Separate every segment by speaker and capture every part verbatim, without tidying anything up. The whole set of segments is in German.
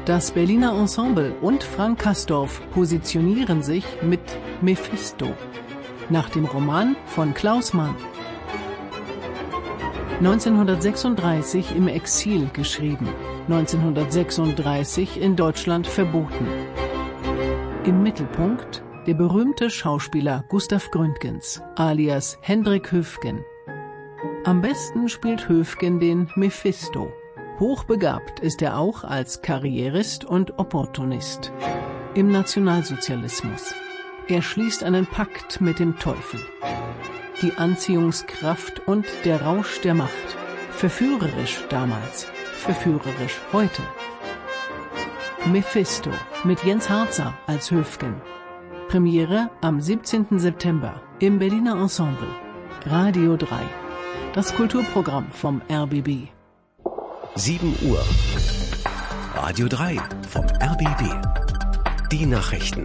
Speaker 1: Das Berliner Ensemble und Frank Castorf positionieren sich mit Mephisto, nach dem Roman von Klaus Mann. neunzehnhundertsechsunddreißig im Exil geschrieben, neunzehnhundertsechsunddreißig in Deutschland verboten. Im Mittelpunkt der berühmte Schauspieler Gustav Gründgens, alias Hendrik Höfgen. Am besten spielt Höfgen den Mephisto. Hochbegabt ist er auch als Karrierist und Opportunist. Im Nationalsozialismus. Er schließt einen Pakt mit dem Teufel. Die Anziehungskraft und der Rausch der Macht. Verführerisch damals, verführerisch heute. Mephisto mit Jens Harzer als Höfgen. Premiere am siebzehnten September im Berliner Ensemble. Radio drei. Das Kulturprogramm vom R B B.
Speaker 2: sieben Uhr. Radio drei vom R B B. Die Nachrichten.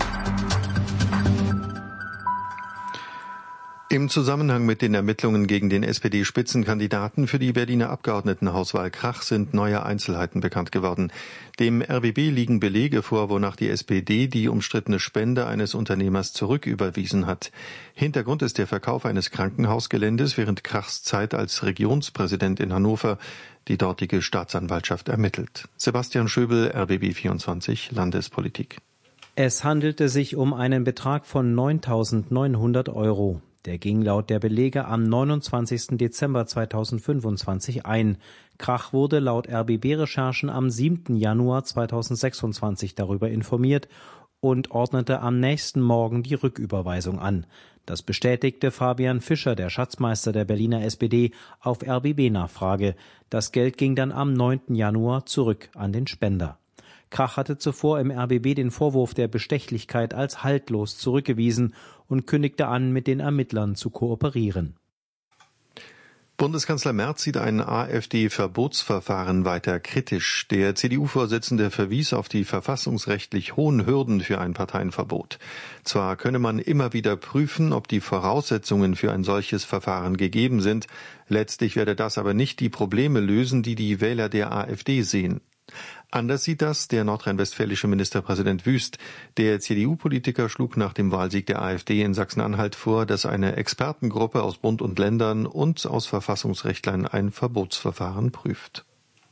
Speaker 3: Im Zusammenhang mit den Ermittlungen gegen den S P D-Spitzenkandidaten für die Berliner Abgeordnetenhauswahl Krach sind neue Einzelheiten bekannt geworden. Dem R B B liegen Belege vor, wonach die S P D die umstrittene Spende eines Unternehmers zurücküberwiesen hat. Hintergrund ist der Verkauf eines Krankenhausgeländes während Krachs Zeit als Regionspräsident in Hannover. Die dortige Staatsanwaltschaft ermittelt. Sebastian Schöbel, R B B vierundzwanzig, Landespolitik.
Speaker 4: Es handelte sich um einen Betrag von neuntausendneunhundert Euro. Der ging laut der Belege am neunundzwanzigsten Dezember zweitausendfünfundzwanzig ein. Krach wurde laut R B B-Recherchen am siebten Januar zweitausendsechsundzwanzig darüber informiert und ordnete am nächsten Morgen die Rücküberweisung an. Das bestätigte Fabian Fischer, der Schatzmeister der Berliner S P D, auf R B B-Nachfrage. Das Geld ging dann am neunten Januar zurück an den Spender. Krach hatte zuvor im R B B den Vorwurf der Bestechlichkeit als haltlos zurückgewiesen und kündigte an, mit den Ermittlern zu kooperieren.
Speaker 3: Bundeskanzler Merz sieht ein AfD-Verbotsverfahren weiter kritisch. Der C D U-Vorsitzende verwies auf die verfassungsrechtlich hohen Hürden für ein Parteienverbot. Zwar könne man immer wieder prüfen, ob die Voraussetzungen für ein solches Verfahren gegeben sind, letztlich werde das aber nicht die Probleme lösen, die die Wähler der AfD sehen. Anders sieht das der nordrhein-westfälische Ministerpräsident Wüst. Der C D U-Politiker schlug nach dem Wahlsieg der AfD in Sachsen-Anhalt vor, dass eine Expertengruppe aus Bund und Ländern und aus Verfassungsrechtlern ein Verbotsverfahren prüft.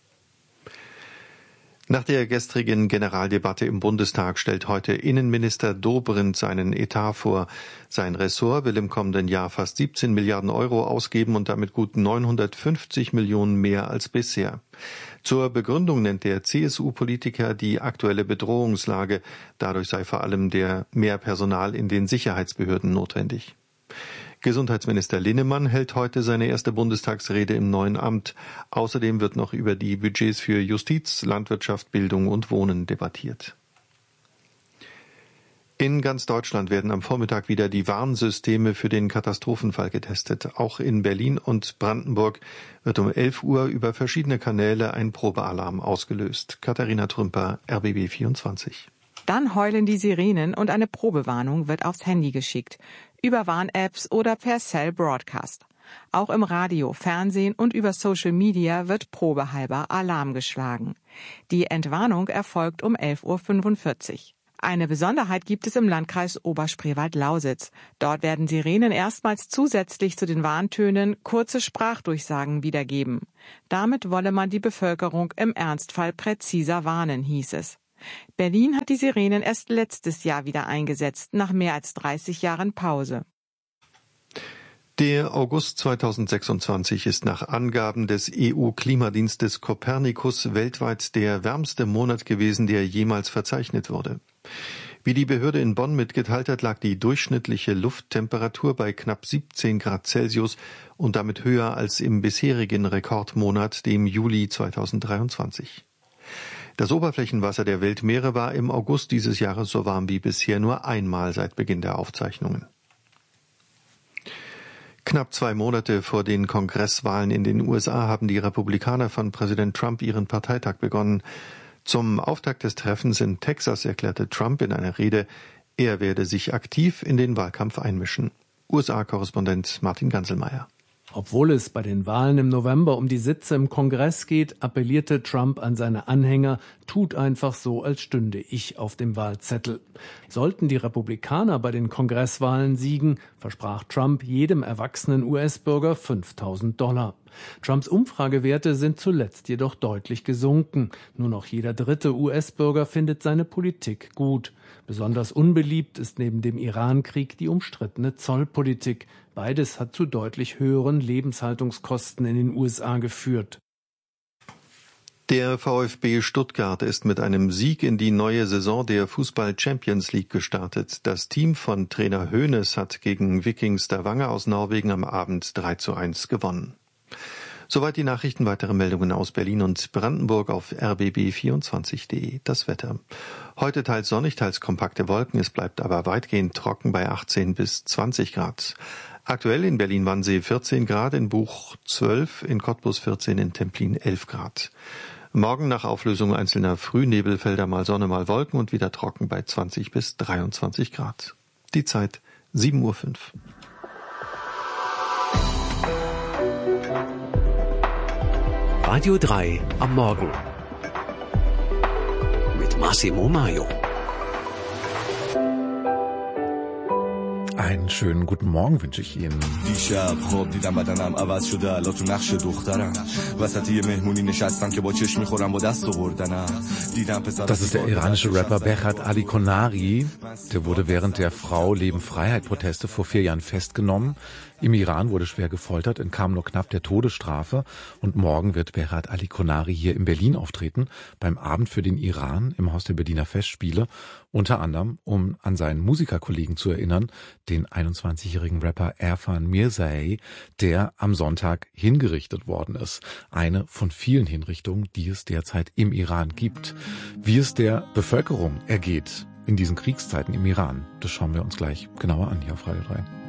Speaker 3: Nach der gestrigen Generaldebatte im Bundestag stellt heute Innenminister Dobrindt seinen Etat vor. Sein Ressort will im kommenden Jahr fast siebzehn Milliarden Euro ausgeben und damit gut neunhundertfünfzig Millionen mehr als bisher. Zur Begründung nennt der C S U-Politiker die aktuelle Bedrohungslage. Dadurch sei vor allem der mehr Personal in den Sicherheitsbehörden notwendig. Gesundheitsminister Linnemann hält heute seine erste Bundestagsrede im neuen Amt. Außerdem wird noch über die Budgets für Justiz, Landwirtschaft, Bildung und Wohnen debattiert. In ganz Deutschland werden am Vormittag wieder die Warnsysteme für den Katastrophenfall getestet. Auch in Berlin und Brandenburg wird um elf Uhr über verschiedene Kanäle ein Probealarm ausgelöst. Katharina Trümper, R B B vierundzwanzig.
Speaker 5: Dann heulen die Sirenen und eine Probewarnung wird aufs Handy geschickt. Über Warn-Apps oder per Cell Broadcast. Auch im Radio, Fernsehen und über Social Media wird probehalber Alarm geschlagen. Die Entwarnung erfolgt um elf Uhr fünfundvierzig. Eine Besonderheit gibt es im Landkreis Oberspreewald-Lausitz. Dort werden Sirenen erstmals zusätzlich zu den Warntönen kurze Sprachdurchsagen wiedergeben. Damit wolle man die Bevölkerung im Ernstfall präziser warnen, hieß es. Berlin hat die Sirenen erst letztes Jahr wieder eingesetzt, nach mehr als dreißig Jahren Pause.
Speaker 3: Der August zweitausendsechsundzwanzig ist nach Angaben des E U-Klimadienstes Copernicus weltweit der wärmste Monat gewesen, der jemals verzeichnet wurde. Wie die Behörde in Bonn mitgeteilt hat, lag die durchschnittliche Lufttemperatur bei knapp siebzehn Grad Celsius und damit höher als im bisherigen Rekordmonat, dem Juli zweitausenddreiundzwanzig. Das Oberflächenwasser der Weltmeere war im August dieses Jahres so warm wie bisher nur einmal seit Beginn der Aufzeichnungen. Knapp zwei Monate vor den Kongresswahlen in den U S A haben die Republikaner von Präsident Trump ihren Parteitag begonnen. Zum Auftakt des Treffens in Texas erklärte Trump in einer Rede, er werde sich aktiv in den Wahlkampf einmischen. U S A-Korrespondent Martin Ganselmeier.
Speaker 6: Obwohl es bei den Wahlen im November um die Sitze im Kongress geht, appellierte Trump an seine Anhänger, tut einfach so, als stünde ich auf dem Wahlzettel. Sollten die Republikaner bei den Kongresswahlen siegen, versprach Trump jedem erwachsenen U S-Bürger fünftausend Dollar. Trumps Umfragewerte sind zuletzt jedoch deutlich gesunken. Nur noch jeder dritte U S-Bürger findet seine Politik gut. Besonders unbeliebt ist neben dem Iran-Krieg die umstrittene Zollpolitik. Beides hat zu deutlich höheren Lebenshaltungskosten in den U S A geführt.
Speaker 3: Der VfB Stuttgart ist mit einem Sieg in die neue Saison der Fußball-Champions League gestartet. Das Team von Trainer Hoeneß hat gegen Viking Stavanger aus Norwegen am Abend drei zu eins gewonnen. Soweit die Nachrichten, weitere Meldungen aus Berlin und Brandenburg auf r b b vierundzwanzig punkt de. Das Wetter. Heute teils sonnig, teils kompakte Wolken, es bleibt aber weitgehend trocken bei achtzehn bis zwanzig Grad. Aktuell in Berlin-Wannsee vierzehn Grad, in Buch zwölf, in Cottbus vierzehn, in Templin elf Grad. Morgen nach Auflösung einzelner Frühnebelfelder mal Sonne, mal Wolken und wieder trocken bei zwanzig bis dreiundzwanzig Grad. Die Zeit sieben Uhr fünf.
Speaker 2: Radio drei am Morgen mit Massimo Maio.
Speaker 7: Einen schönen guten Morgen wünsche ich Ihnen. Das ist der iranische Rapper Behrat Ali Konari. Der wurde während der Frau Leben Freiheit Proteste vor vier Jahren festgenommen. Im Iran wurde schwer gefoltert, entkam nur knapp der Todesstrafe. Und morgen wird Behrat Ali Konari hier in Berlin auftreten, beim Abend für den Iran im Haus der Berliner Festspiele. Unter anderem, um an seinen Musikerkollegen zu erinnern, den einundzwanzigjährigen Rapper Erfan Mirzai, der am Sonntag hingerichtet worden ist. Eine von vielen Hinrichtungen, die es derzeit im Iran gibt. Wie es der Bevölkerung ergeht in diesen Kriegszeiten im Iran, das schauen wir uns gleich genauer an hier auf Radio drei.